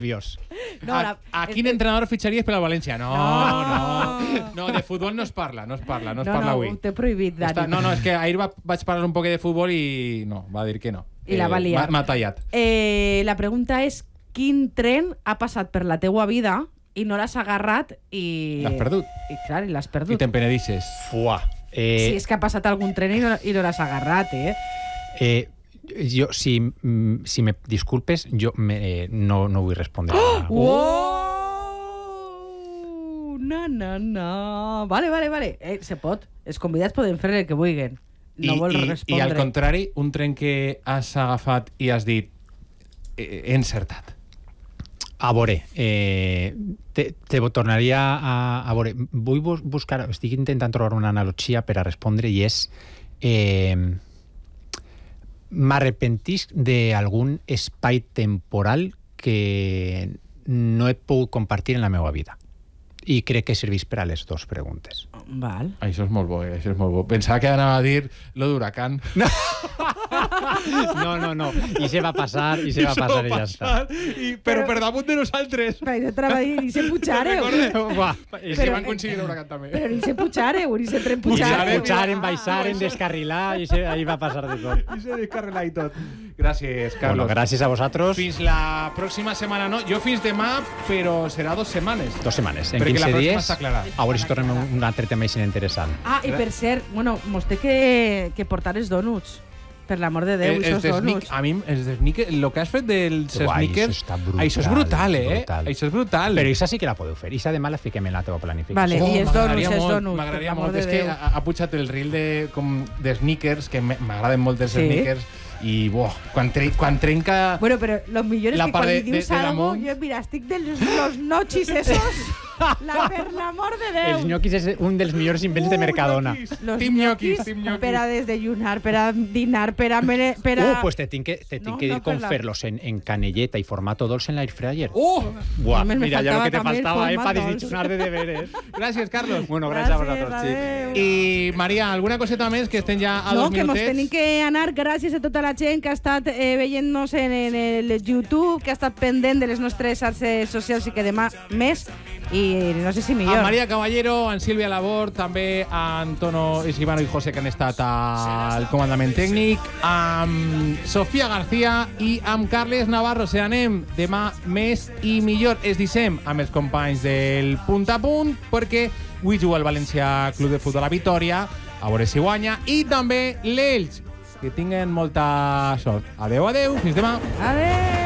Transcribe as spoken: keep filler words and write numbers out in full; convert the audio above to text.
Dios. No, a, la, a quin que... entrenador fitxaries per al València? No, no, no. No, de futbol no es parla, no es parla, no es no, parla no, avui. No, ho té prohibit, Dani. Està, no, no, és que ahir va, vaig parlar un poc de futbol i no, va dir que no. I la va liar. M'ha tallat. Eh, la pregunta és quin tren ha passat per la teua vida i no l'has agarrat i... L'has perdut. I clar, i l'has perdut. I te'n penedixes. Fuà. Eh... Si és que ha passat algun tren i no, i no l'has agarrat, eh? Eh... Jo, si, si me disculpes, jo me, eh, no, no vull respondre. Oh! Oh! No, no, no. Vale, vale, vale. Eh, se pot. Els convidats poden fer el que vulguin. No I, vol i, respondre. I al contrari, un tren que has agafat i has dit he encertat. A veure, eh, te, te tornaria a... A veure, vull buscar... Estic intentant trobar una analogia per a respondre i és... Eh, m'arrepentisc d'algun espai temporal que no he pogut compartir en la meva vida. I crec que serveix per a les dues preguntes. Val. Això és molt bo, eh? Això és molt bo. Pensava que anava a dir lo d'Huracán. No, no, no. no. I se va passar, i se va passar i ja està. I, però, però per damunt de nosaltres. Però jo treballa i se pujareu. I se van aconseguir l'Huracán també. Però ni se pujareu, ni se tren pujareu. Pujaren, baixaren, descarrilar, i se, ahí va passar de tot. I se descarrilar i tot. Gràcies, Carlos. Bueno, gràcies a vosaltres. Fins la pròxima setmana, no. Jo fins demà, però serà dos setmanes. Dos setmanes. En perquè quinze la pròxima dies, està clara. a veure si tornem un altre tema així interessant. Ah, i per cert, bueno, mos té que, que portar els donuts. Per l'amor de Déu, eh, els donuts. A mi, els de sneakers, el que has fet dels Uai, sneakers, això, brutal, això és brutal, eh? Brutal. Això és brutal. Però això sí que la podeu fer. I demà la fiquem en la teva planificació. Vale, oh, i els donuts, m'agradaria els molt, donuts. M'agradaria per molt. l'amor És de que Déu. ha, ha pujat el reel de, com, de sneakers, que m'agraden molt els Sí. sneakers, i buah, quan, tre quan trenca... Bueno, però lo millor és La que part quan de- li dius de- de algo, damunt. jo, mira, estic de los, los nochis esos, la, per l'amor de Déu. Els ñoquis és un dels millors invents de Mercadona. Los Team ñoquis, ñoquis team ñoquis. per a desayunar, per a dinar, per a... mere- Per a... Uh, pues te tinc que, te tinc No, que dir no, per com la- fer-los en, en canelleta i formato dolç en l'air fryer. Oh! Buah, Només me mira, ja lo faltava que te també el faltava, eh, format para dolç. desayunar de deberes. Gràcies, Carlos. Bueno, gràcies a vosaltres, adéu. xics. I, Maria, alguna coseta més, que estem ja a No, dos que mos minutets? tenim que anar gràcies a tota la gent que ha estat eh, veient-nos en, en el YouTube, que ha estat pendent de les nostres xarxes socials i que demà més, i no sé si millor. A Maria Caballero, en Sílvia Labor, també a Antonio Escribano i José, que han estat al comandament tècnic, amb Sofia García i amb Carles Navarro. Se anem demà més i millor. Es deixem amb els companys del Punt a Punt, perquè avui juga el València Club de Futbol a Vitòria, a veure si guanya, i també l'Elx. Que tinguen molta sort. Adeu, adeu, fins demà. Adéu!